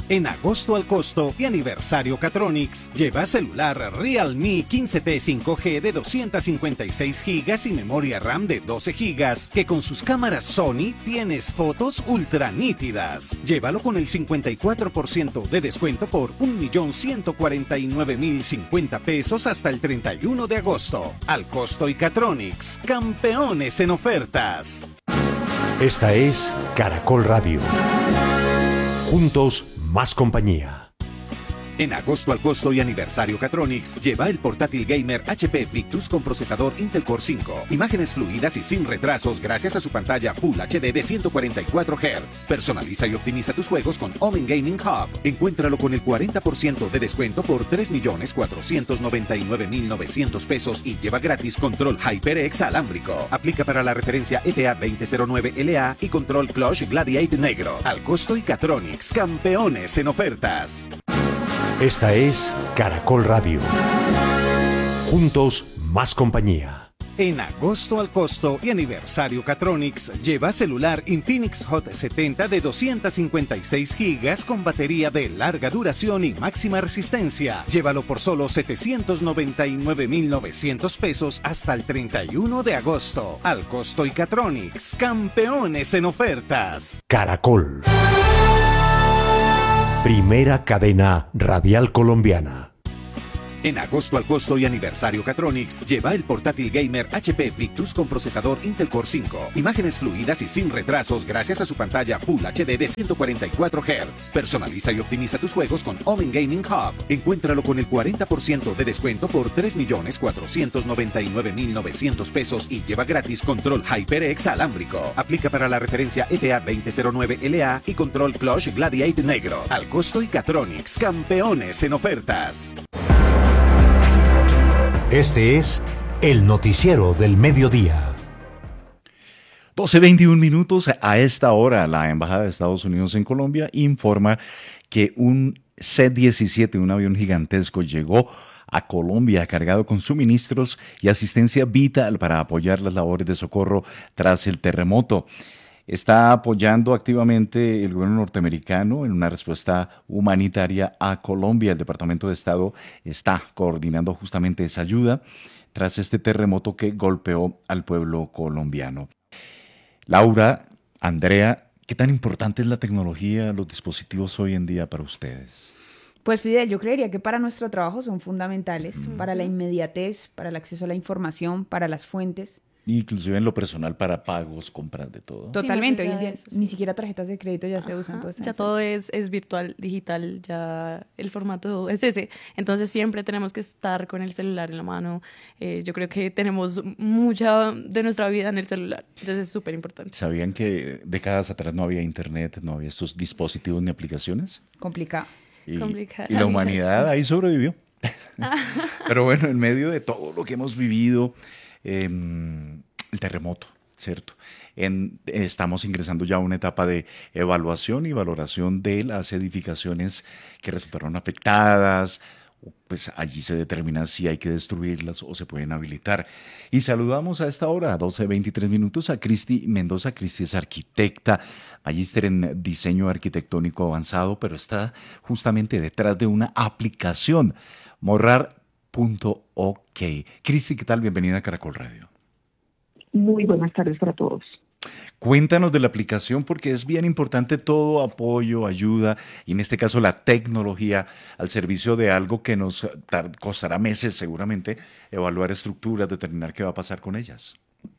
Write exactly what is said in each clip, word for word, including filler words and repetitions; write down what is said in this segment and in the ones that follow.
En agosto al costo y aniversario Catronics, lleva celular Realme quince T cinco G de doscientos cincuenta y seis gigas y memoria RAM de doce gigas, que con sus cámaras Sony tienes fotos ultra nítidas. Llévalo con el cincuenta y cuatro por ciento de descuento por un millón ciento cuarenta y nueve mil cincuenta pesos hasta el treinta y uno de agosto. Al costo y Catronics, campeones en ofertas. Esta es Caracol Radio. Juntos, más compañía. En agosto al costo y aniversario Catronics, lleva el portátil gamer H P Victus con procesador Intel Core cinco. Imágenes fluidas y sin retrasos gracias a su pantalla Full H D de ciento cuarenta y cuatro hertz. Personaliza y optimiza tus juegos con Omen Gaming Hub. Encuéntralo con el cuarenta por ciento de descuento por tres millones cuatrocientos noventa y nueve mil novecientos pesos y lleva gratis control HyperX alámbrico. Aplica para la referencia F A veinte cero nueve L A y control Clutch Gladiate negro. Al costo y Catronics, campeones en ofertas. Esta es Caracol Radio. Juntos, más compañía. En agosto al costo y aniversario Catronics, lleva celular Infinix Hot setenta de doscientos cincuenta y seis gigas con batería de larga duración y máxima resistencia. Llévalo por solo setecientos noventa y nueve mil novecientos pesos hasta el treinta y uno de agosto. Al costo y Catronics, campeones en ofertas. Caracol. Primera cadena radial colombiana. En agosto al costo y aniversario Catronics, lleva el portátil gamer H P Victus con procesador Intel Core cinco. Imágenes fluidas y sin retrasos gracias a su pantalla Full H D de ciento cuarenta y cuatro hertz. Personaliza y optimiza tus juegos con Omen Gaming Hub. Encuéntralo con el cuarenta por ciento de descuento por tres millones cuatrocientos noventa y nueve mil novecientos pesos y lleva gratis control HyperX alámbrico. Aplica para la referencia F A veinte cero nueve L A y control Clutch Gladiate negro. Al costo y Catronics, campeones en ofertas. Este es el noticiero del mediodía. doce veintiún minutos. A esta hora, la Embajada de Estados Unidos en Colombia informa que un C diecisiete, un avión gigantesco, llegó a Colombia cargado con suministros y asistencia vital para apoyar las labores de socorro tras el terremoto. Está apoyando activamente el gobierno norteamericano en una respuesta humanitaria a Colombia. El Departamento de Estado está coordinando justamente esa ayuda tras este terremoto que golpeó al pueblo colombiano. Laura, Andrea, ¿qué tan importante es la tecnología, los dispositivos hoy en día para ustedes? Pues Fidel, yo creería que para nuestro trabajo son fundamentales, Mm. para la inmediatez, para el acceso a la información, para las fuentes. Inclusive en lo personal para pagos, compras de todo. Totalmente, Sí, hoy en día eso, sí. ni siquiera tarjetas de crédito ya se usan. Ajá, Todo está ya en todo es, es virtual, digital, ya el formato es ese. Entonces siempre tenemos que estar con el celular en la mano. Eh, yo creo que tenemos mucha de nuestra vida en el celular. Entonces es súper importante. ¿Sabían que décadas atrás no había internet, no había estos dispositivos ni aplicaciones? complicado. Y, Complicada y la la vida, humanidad ahí sobrevivió. Pero bueno, en medio de todo lo que hemos vivido, eh, el terremoto, ¿cierto? En, estamos ingresando ya a una etapa de evaluación y valoración de las edificaciones que resultaron afectadas. Pues allí se determina si hay que destruirlas o se pueden habilitar. Y saludamos a esta hora, a doce veintitrés minutos, a Cristi Mendoza. Cristi es arquitecta, magíster en diseño arquitectónico avanzado, pero está justamente detrás de una aplicación, morrar punto o k. Cristi, ¿qué tal? Bienvenida a Caracol Radio. Muy buenas tardes para todos. Cuéntanos de la aplicación porque es bien importante todo apoyo, ayuda y en este caso la tecnología al servicio de algo que nos tar- costará meses seguramente evaluar estructuras, determinar qué va a pasar con ellas.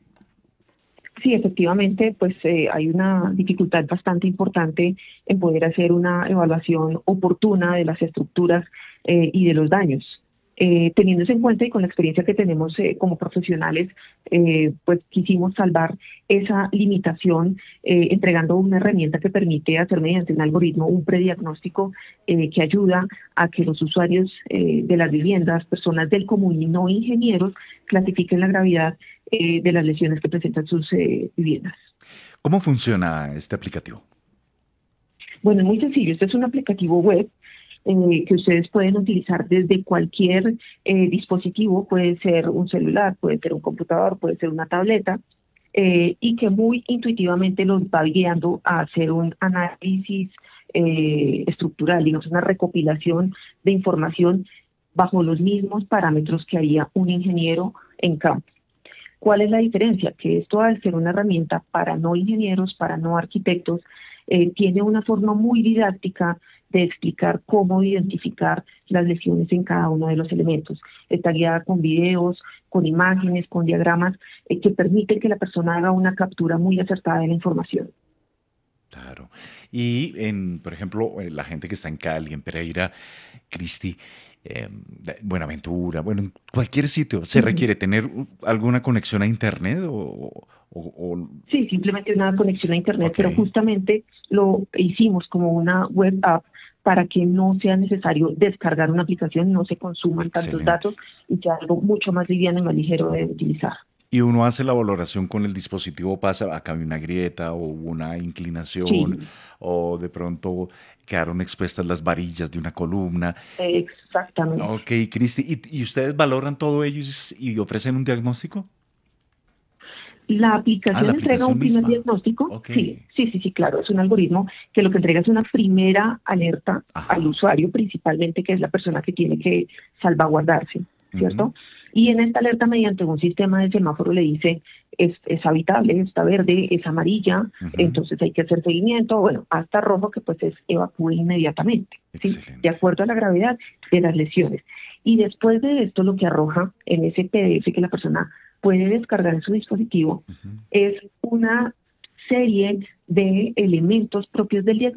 Sí, efectivamente, pues eh, hay una dificultad bastante importante en poder hacer una evaluación oportuna de las estructuras eh, y de los daños. Eh, teniéndose en cuenta y con la experiencia que tenemos eh, como profesionales, eh, pues quisimos salvar esa limitación eh, entregando una herramienta que permite hacer mediante un algoritmo un prediagnóstico eh, que ayuda a que los usuarios eh, de las viviendas, personas del común y no ingenieros, clasifiquen la gravedad eh, de las lesiones que presentan sus eh, viviendas. ¿Cómo funciona este aplicativo? Bueno, es muy sencillo. Este es un aplicativo web eh, que ustedes pueden utilizar desde cualquier eh, dispositivo. Puede ser un celular, puede ser un computador, puede ser una tableta. eh, y que muy intuitivamente los va guiando a hacer un análisis eh, estructural, digamos, una recopilación de información bajo los mismos parámetros que haría un ingeniero en campo. ¿Cuál es la diferencia? Que esto, al ser una herramienta para no ingenieros, para no arquitectos, eh, tiene una forma muy didáctica de explicar cómo identificar las lesiones en cada uno de los elementos. Está guiada con videos, con imágenes, con diagramas, eh, que permiten que la persona haga una captura muy acertada de la información. Claro. Y en, por ejemplo, eh, la gente que está en Cali, en Pereira, Cristi, eh, de- Buenaventura, bueno, en cualquier sitio, ¿se Ujú. requiere tener u- alguna conexión a internet o, o- o- Sí, simplemente una conexión a Internet, ok, pero justamente lo hicimos como una web app para que no sea necesario descargar una aplicación, no se consuman tantos excelente. datos y sea algo mucho más liviano y más ligero de utilizar. Y uno hace la valoración con el dispositivo, pasa, acá hay una grieta o hubo una inclinación Sí, o de pronto quedaron expuestas las varillas de una columna. exactamente. Ok, Cristi, ¿y, y ustedes valoran todo ello y, s- y ofrecen un diagnóstico? La Ah, la aplicación entrega un aplicación primer misma. diagnóstico. Ok. Sí, sí, sí, sí, claro. Es un algoritmo que lo que entrega es una primera alerta al Ajá. usuario, principalmente, que es la persona que tiene que salvaguardarse, Ujú. ¿cierto? Y en esta alerta, mediante un sistema de semáforo, le dice, es, es habitable, está verde, es amarilla, Ujú. entonces hay que hacer seguimiento, bueno, hasta rojo, que pues es evacúe inmediatamente, ¿sí? De Excelente. acuerdo a la gravedad de las lesiones. Y después de esto, lo que arroja en ese P D F que la persona puede descargar en su dispositivo Ujú. es una serie de elementos propios del diagnóstico